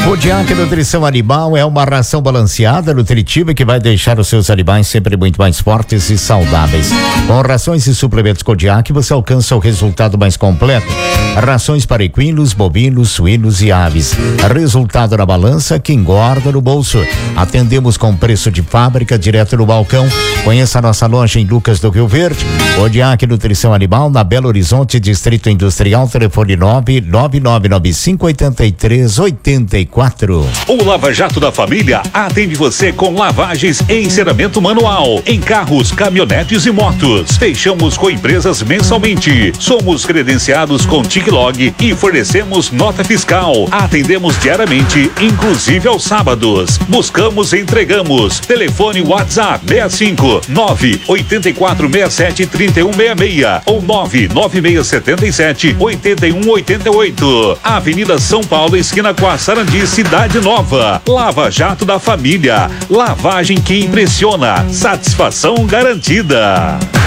Kodiak Nutrição Animal é uma ração balanceada, nutritiva que vai deixar os seus animais sempre muito mais fortes e saudáveis. Com rações e suplementos Kodiak você alcança o resultado mais completo. Rações para equinos, bovinos, suínos e aves. Resultado na balança que engorda no bolso. Atendemos com preço de fábrica direto no balcão. Conheça a nossa loja em Lucas do Rio Verde. Kodiak Nutrição Animal na Belo Horizonte, Distrito Industrial, telefone 999958384. O Lava Jato da Família atende você com lavagens e enceramento manual em carros, caminhonetes e motos. Fechamos com empresas mensalmente. Somos credenciados com TICLOG e fornecemos nota fiscal. Atendemos diariamente, inclusive aos sábados. Buscamos e entregamos. Telefone WhatsApp 65 98467 3166 ou 99677 8188. Avenida São Paulo, esquina com a Sarandi, Cidade Nova. Lava Jato da Família. Lavagem que impressiona. Satisfação garantida.